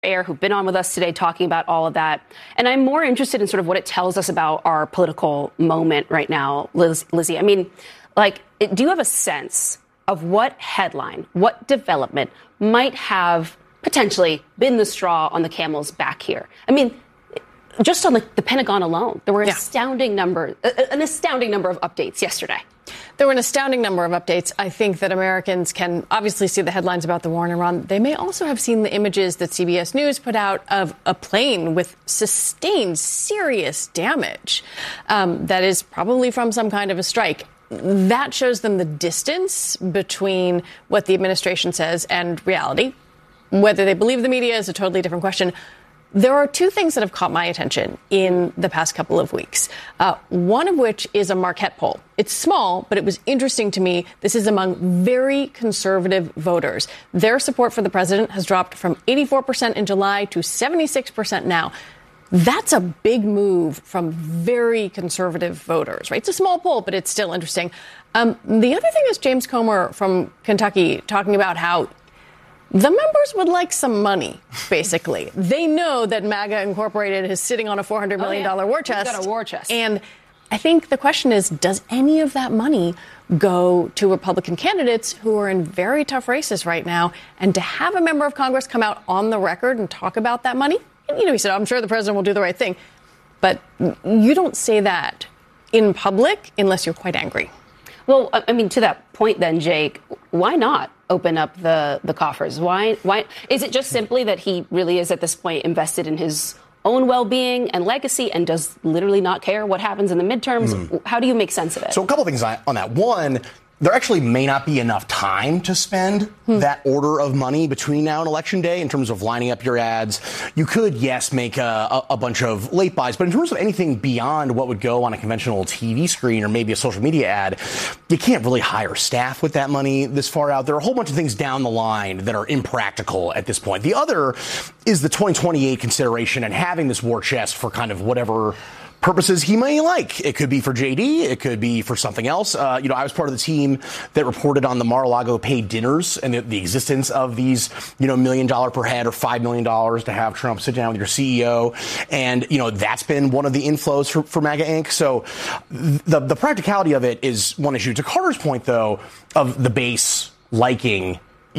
Ayer, who've been on with us today talking about all of that. And I'm more interested in sort of what it tells us about our political moment right now, Lizzie. I mean, do you have a sense of what headline, what development might have potentially been the straw on the camel's back here? I mean, just on the Pentagon alone, there were an astounding number of updates yesterday. There were an astounding number of updates. I think that Americans can obviously see the headlines about the war in Iran. They may also have seen the images that CBS News put out of a plane with sustained serious damage that is probably from some kind of a strike. That shows them the distance between what the administration says and reality. Whether they believe the media is a totally different question. There are two things that have caught my attention in the past couple of weeks, one of which is a Marquette poll. It's small, but it was interesting to me. This is among very conservative voters. Their support for the president has dropped from 84% in July to 76% now. That's a big move from very conservative voters, right? It's a small poll, but it's still interesting. The other thing is James Comer from Kentucky talking about how the members would like some money, basically. They know that MAGA Incorporated is sitting on a $400 million war chest. We've got a war chest. And I think the question is, does any of that money go to Republican candidates who are in very tough races right now? And to have a member of Congress come out on the record and talk about that money, he said, I'm sure the president will do the right thing. But you don't say that in public unless you're quite angry. Well, I mean, to that point then, Jake, why not open up the coffers? Why is it just simply that he really is at this point invested in his own well-being and legacy and does literally not care what happens in the midterms? How do you make sense of it? So a couple things on that. One, there actually may not be enough time to spend that order of money between now and Election Day in terms of lining up your ads. You could, yes, make a bunch of late buys, but in terms of anything beyond what would go on a conventional TV screen or maybe a social media ad, you can't really hire staff with that money this far out. There are a whole bunch of things down the line that are impractical at this point. The other is the 2028 consideration and having this war chest for kind of whatever purposes he may like. It could be for JD. It could be for something else. I was part of the team that reported on the Mar-a-Lago paid dinners and the existence of these, $1 million per head or $5 million to have Trump sit down with your CEO. And, that's been one of the inflows for MAGA Inc. So the practicality of it is one issue. To Carter's point, though, of the base liking,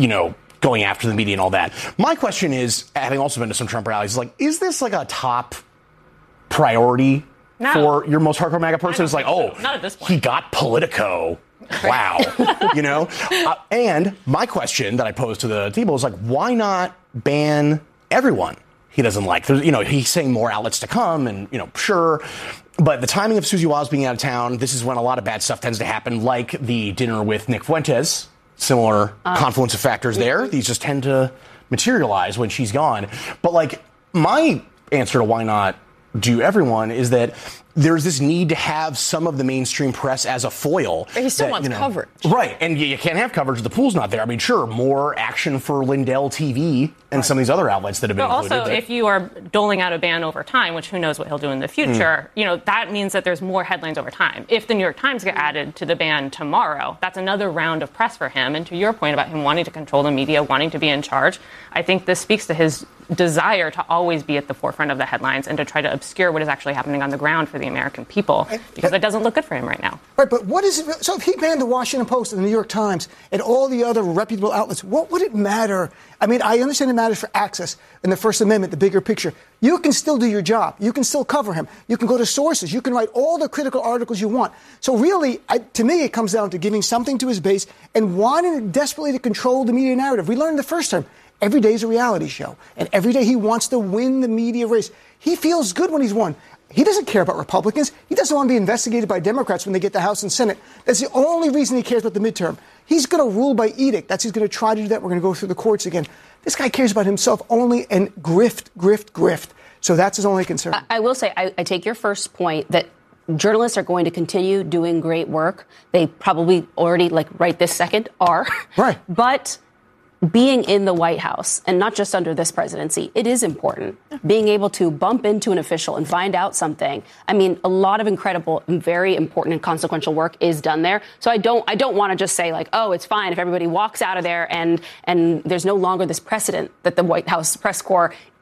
going after the media and all that. My question is, having also been to some Trump rallies, is this like a top priority for your most hardcore MAGA person? It's like, not at this point. He got Politico. Wow. And my question that I posed to the table is why not ban everyone he doesn't like? There's, he's saying more outlets to come and, sure. But the timing of Susie Wiles being out of town, this is when a lot of bad stuff tends to happen, like the dinner with Nick Fuentes. Similar confluence of factors there. These just tend to materialize when she's gone. But my answer to why not do everyone is that there's this need to have some of the mainstream press as a foil. But he still wants coverage. Right. And you can't have coverage if the pool's not there. I mean, sure, more action for Lindell TV and some of these other outlets that have been included. But also, if you are doling out a ban over time, which who knows what he'll do in the future, that means that there's more headlines over time. If the New York Times get added to the ban tomorrow, that's another round of press for him. And to your point about him wanting to control the media, wanting to be in charge, I think this speaks to his desire to always be at the forefront of the headlines and to try to obscure what is actually happening on the ground for the American people, because it doesn't look good for him right now. Right, but what is it? So if he banned the Washington Post and the New York Times and all the other reputable outlets, what would it matter? I mean, I understand it matters for access and the First Amendment, the bigger picture. You can still do your job. You can still cover him. You can go to sources. You can write all the critical articles you want. So really, to me, it comes down to giving something to his base and wanting desperately to control the media narrative. We learned the first term. Every day is a reality show. And every day he wants to win the media race. He feels good when he's won. He doesn't care about Republicans. He doesn't want to be investigated by Democrats when they get the House and Senate. That's the only reason he cares about the midterm. He's going to rule by edict. He's going to try to do that. We're going to go through the courts again. This guy cares about himself only and grift. So that's his only concern. I will say, I take your first point that journalists are going to continue doing great work. They probably already, right this second, are. Right. But being in the White House, and not just under this presidency, it is important. Being able to bump into an official and find out something. I mean, a lot of incredible and very important and consequential work is done there. So I don't want to just say like, oh, it's fine if everybody walks out of there and there's no longer this precedent that the White House press corps